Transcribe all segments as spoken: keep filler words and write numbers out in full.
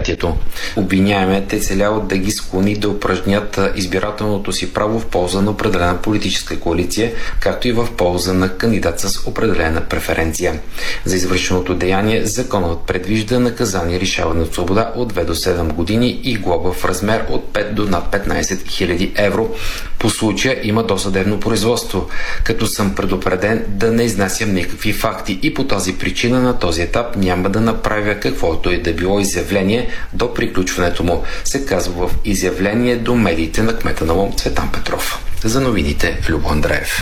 предприятието. Обвиняемият е целял да ги склони да упражнят избирателното си право в полза на определена политическа коалиция, както и в полза на кандидат с определена преференция. За извършеното деяние законът предвижда наказание лишаване от свобода от две до седем години и глоба в размер от пет до над петнайсет хиляди евро. По случая има досъдебно производство, като съм предупреден да не изнасям никакви факти и по тази причина на този етап няма да направя каквото и да било изявление до приключването му, се казва в изявление до медиите на кмета на Лом Цветан Петров. За новините Любо Андреев.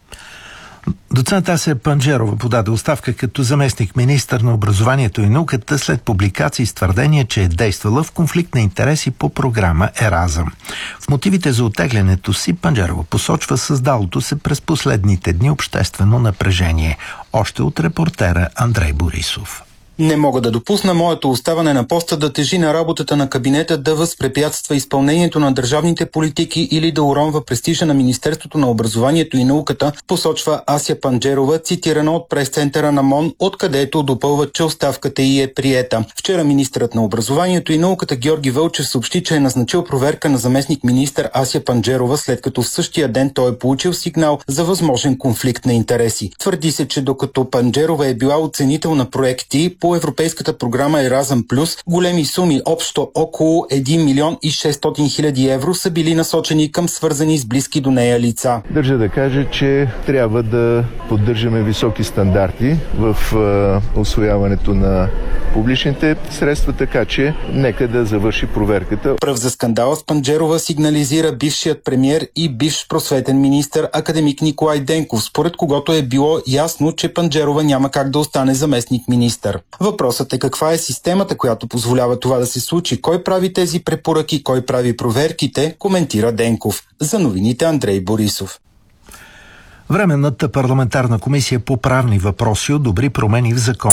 Доцент Ася Панджерова подаде оставка като заместник-министър на образованието и науката след публикации с твърдение, че е действала в конфликт на интереси по програма Еразъм. В мотивите за оттеглянето си Панджерова посочва създалото се през последните дни обществено напрежение. Още от репортера Андрей Борисов. Не мога да допусна моето оставане на поста да тежи на работата на кабинета, да възпрепятства изпълнението на държавните политики или да уронва престижа на Министерството на образованието и науката, посочва Ася Панджерова, цитирана от прес-центъра на МОН, откъдето допълва, че оставката й е приета. Вчера министърът на образованието и науката Георги Вълчев съобщи, че е назначил проверка на заместник-министър Ася Панджерова, след като в същия ден той е получил сигнал за възможен конфликт на интереси. Твърди се, че докато Панджерова е била оценител на проекти по европейската програма Еразъм Плюс, големи суми, общо около един милион и шестстотин хиляди евро, са били насочени към свързани с близки до нея лица. Държа да кажа, че трябва да поддържаме високи стандарти в е, усвояването на публичните средства, така че нека да завърши проверката. Пръв за скандала с Панджерова сигнализира бившият премиер и бивш просветен министър академик Николай Денков, според когото е било ясно, че Панджерова няма как да остане заместник-министър. Въпросът е каква е системата, която позволява това да се случи, кой прави тези препоръки, кой прави проверките, коментира Денков. За новините Андрей Борисов. Временната парламентарна комисия по правни въпроси одобри промени в закон.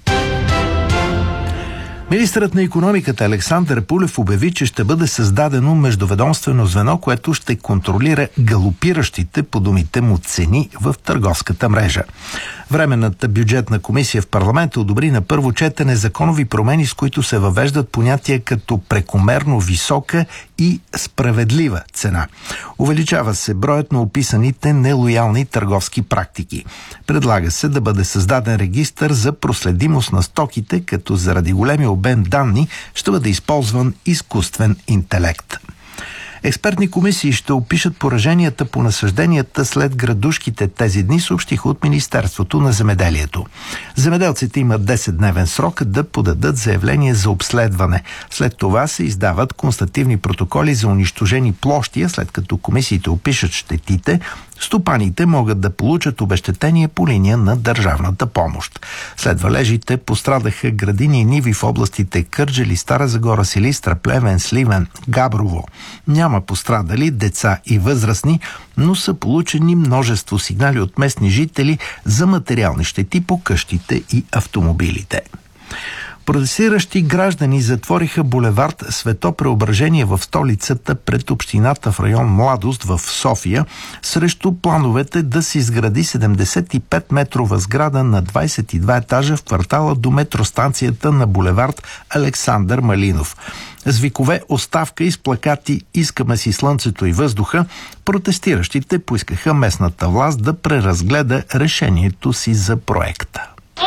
Министърът на икономиката Александър Пулев обяви, че ще бъде създадено междуведомствено звено, което ще контролира галопиращите, по думите му, цени в търговската мрежа. Временната бюджетна комисия в парламента одобри на първо четене законови промени, с които се въвеждат понятия като прекомерно висока и справедлива цена. Увеличава се броят на описаните нелоялни търговски практики. Предлага се да бъде създаден регистър за проследимост на стоките, като заради големия обем данни ще бъде използван изкуствен интелект. Експертни комисии ще опишат пораженията по насажденията след градушките тези дни, съобщиха от Министерството на земеделието. Земеделците имат десетдневен срок да подадат заявление за обследване. След това се издават констативни протоколи за унищожени площи, след като комисиите опишат щетите, стопаните могат да получат обезщетение по линия на държавната помощ. След валежите пострадаха градини и ниви в областите Кърджали, Стара Загора, Силистра, Плевен, Сливен, Габрово. Няма пострадали деца и възрастни, но са получени множество сигнали от местни жители за материални щети по къщите и автомобилите. Протестиращи граждани затвориха булевард Свето Преображение в столицата пред общината в район Младост в София срещу плановете да се изгради седемдесет и пет метрова сграда на двайсет и два етажа в квартала до метростанцията на булевард Александър Малинов. С викове "Оставка" и с плакати "Искаме си слънцето и въздуха", протестиращите поискаха местната власт да преразгледа решението си за проекта.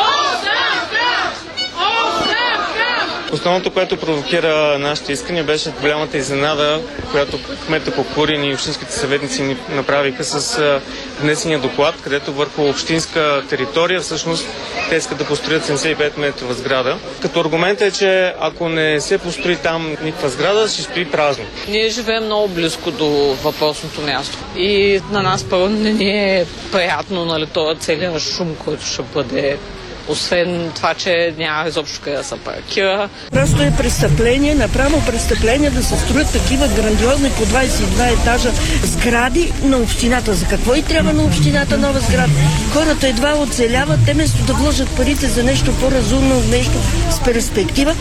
Основното, което провокира нашите искания, беше голямата изненада, която кмета Кокурин и общинските съветници ни направиха с внесения доклад, където върху общинска територия всъщност те искат да построят седемдесет и пет метрова сграда. Като аргумент е, че ако не се построи там никаква сграда, ще стои празно. Ние живеем много близко до въпросното място и на нас първо не ни е приятно, нали, този целият шум, който ще бъде. Освен това, че няма изобщо къде да се паркира. Просто е престъпление, направо престъпление да се строят такива грандиозни по двайсет и два етажа сгради на общината. За какво и трябва на общината нова сграда? Хората едва оцеляват, те вместо да вложат парите за нещо по-разумно, нещо с перспектива.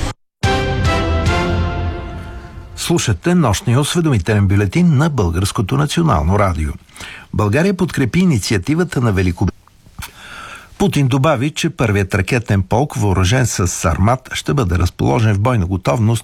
Слушате нощния осведомителен бюлетин на Българското национално радио. България подкрепи инициативата на Великобритания. Путин добави, че първият ракетен полк, въоръжен с Сармат, ще бъде разположен в бойна готовност